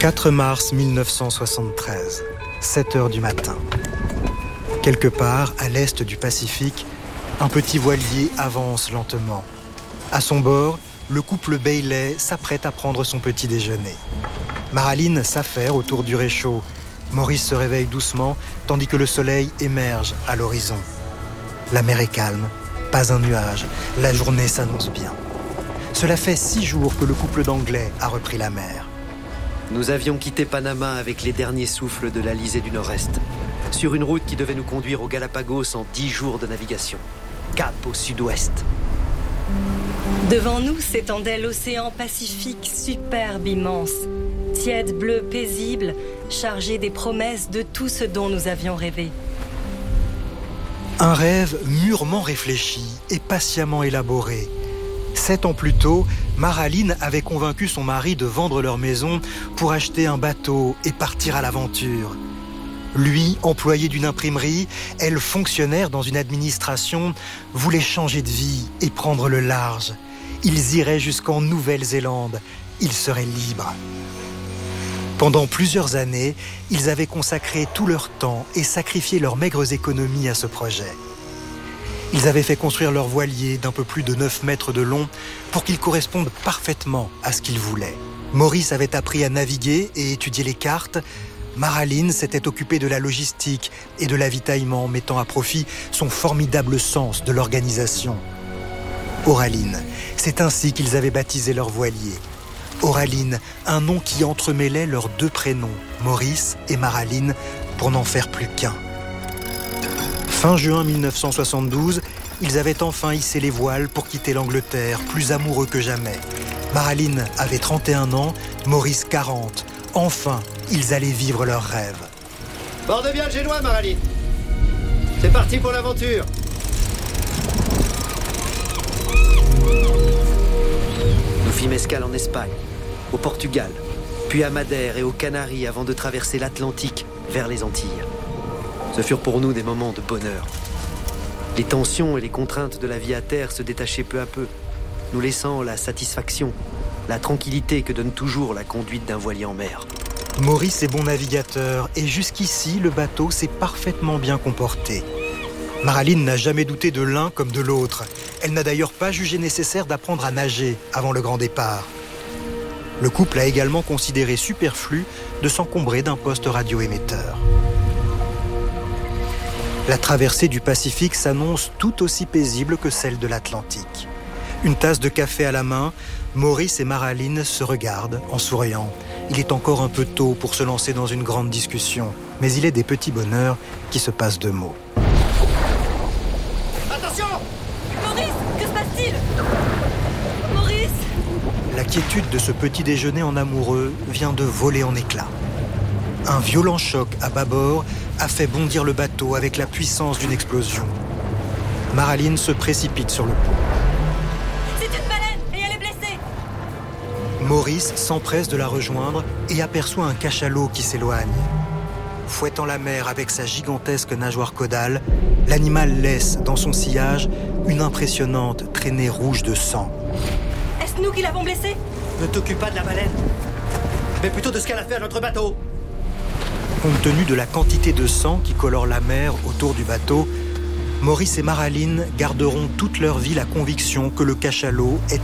4 mars 1973, 7 heures du matin. Quelque part, à l'est du Pacifique, un petit voilier avance lentement. À son bord, le couple Bailey s'apprête à prendre son petit déjeuner. Maraline s'affaire autour du réchaud. Maurice se réveille doucement, tandis que le soleil émerge à l'horizon. La mer est calme, pas un nuage, la journée s'annonce bien. Cela fait 6 jours que le couple d'Anglais a repris la mer. Nous avions quitté Panama avec les derniers souffles de l'Alizé du Nord-Est, sur une route qui devait nous conduire aux Galapagos en 10 jours de navigation. Cap au sud-ouest. Devant nous s'étendait l'océan Pacifique, superbe, immense, tiède, bleu, paisible, chargé des promesses de tout ce dont nous avions rêvé. Un rêve mûrement réfléchi et patiemment élaboré. 7 ans plus tôt, Maraline avait convaincu son mari de vendre leur maison pour acheter un bateau et partir à l'aventure. Lui, employé d'une imprimerie, elle, fonctionnaire dans une administration, voulaient changer de vie et prendre le large. Ils iraient jusqu'en Nouvelle-Zélande. Ils seraient libres. Pendant plusieurs années, ils avaient consacré tout leur temps et sacrifié leurs maigres économies à ce projet. Ils avaient fait construire leur voilier d'un peu plus de 9 mètres de long pour qu'il corresponde parfaitement à ce qu'ils voulaient. Maurice avait appris à naviguer et étudier les cartes. Maraline s'était occupée de la logistique et de l'avitaillement, mettant à profit son formidable sens de l'organisation. Oraline, c'est ainsi qu'ils avaient baptisé leur voilier. Oraline, un nom qui entremêlait leurs 2 prénoms, Maurice et Maraline, pour n'en faire plus qu'un. Fin juin 1972, ils avaient enfin hissé les voiles pour quitter l'Angleterre, plus amoureux que jamais. Maraline avait 31 ans, Maurice 40. Enfin, ils allaient vivre leurs rêves. Borde bien le génois, Maraline. C'est parti pour l'aventure. Nous fîmes escale en Espagne, au Portugal, puis à Madère et aux Canaries avant de traverser l'Atlantique vers les Antilles. Ce furent pour nous des moments de bonheur. Les tensions et les contraintes de la vie à terre se détachaient peu à peu, nous laissant la satisfaction, la tranquillité que donne toujours la conduite d'un voilier en mer. Maurice est bon navigateur et jusqu'ici, le bateau s'est parfaitement bien comporté. Maraline n'a jamais douté de l'un comme de l'autre. Elle n'a d'ailleurs pas jugé nécessaire d'apprendre à nager avant le grand départ. Le couple a également considéré superflu de s'encombrer d'un poste radioémetteur. La traversée du Pacifique s'annonce tout aussi paisible que celle de l'Atlantique. Une tasse de café à la main, Maurice et Maraline se regardent en souriant. Il est encore un peu tôt pour se lancer dans une grande discussion, mais il est des petits bonheurs qui se passent de mots. Attention! Maurice, que se passe-t-il? Maurice! La quiétude de ce petit déjeuner en amoureux vient de voler en éclats. Un violent choc à bâbord a fait bondir le bateau avec la puissance d'une explosion. Maraline se précipite sur le pont. C'est une baleine et elle est blessée! Maurice s'empresse de la rejoindre et aperçoit un cachalot qui s'éloigne. Fouettant la mer avec sa gigantesque nageoire caudale, l'animal laisse dans son sillage une impressionnante traînée rouge de sang. Est-ce nous qui l'avons blessée? Ne t'occupe pas de la baleine, mais plutôt de ce qu'elle a fait à notre bateau. Compte tenu de la quantité de sang qui colore la mer autour du bateau, Maurice et Maraline garderont toute leur vie la conviction que le cachalot est